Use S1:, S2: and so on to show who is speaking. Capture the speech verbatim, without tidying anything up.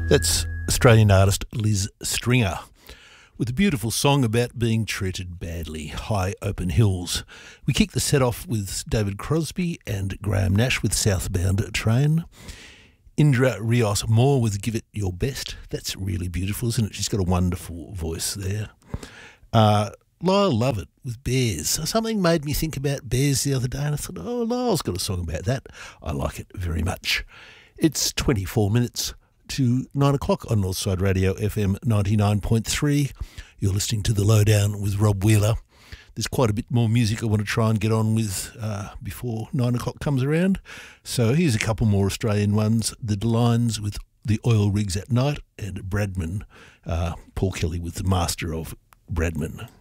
S1: That's Australian artist Liz Stringer with a beautiful song about being treated badly, High Open Hills. We kick the set off with David Crosby and Graham Nash with Southbound Train. Indra Rios Moore with Give It Your Best. That's really beautiful, isn't it? She's got a wonderful voice there. Uh, Lyle Lovett with Bears. Something made me think about bears the other day, and I thought, oh, Lyle's got a song about that. I like it very much. It's twenty-four minutes to nine o'clock on Northside Radio F M ninety-nine point three. You're listening to The Lowdown with Rob Wheeler. There's quite a bit more music I want to try and get on with uh, before nine o'clock comes around. So here's a couple more Australian ones. The Delines with The Oil Rigs at Night, and Bradman, uh, Paul Kelly with The Master of Bradman.